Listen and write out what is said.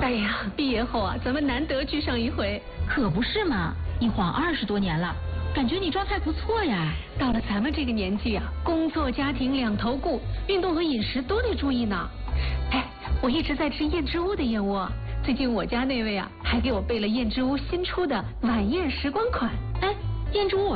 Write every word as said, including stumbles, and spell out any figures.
哎呀，毕业后啊，咱们难得聚上一回。 可不是嘛，一晃二十多年了，感觉你状态不错呀。 到了咱们这个年纪啊，工作家庭两头顾，运动和饮食都得注意呢。哎，我一直在吃燕之屋的燕窝，最近我家那位啊，还给我备了燕之屋新出的晚宴时光款。 哎，燕之屋我